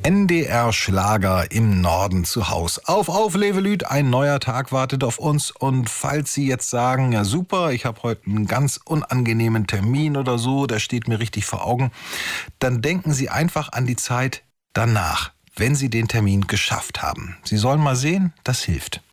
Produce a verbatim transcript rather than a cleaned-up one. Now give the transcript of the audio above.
N D R-Schlager im Norden zu Haus. Auf, auf, Levelüt, ein neuer Tag wartet auf uns. Und falls Sie jetzt sagen, ja super, ich habe heute einen ganz unangenehmen Termin oder so, der steht mir richtig vor Augen, dann denken Sie einfach an die Zeit danach, wenn Sie den Termin geschafft haben. Sie sollen mal sehen, das hilft.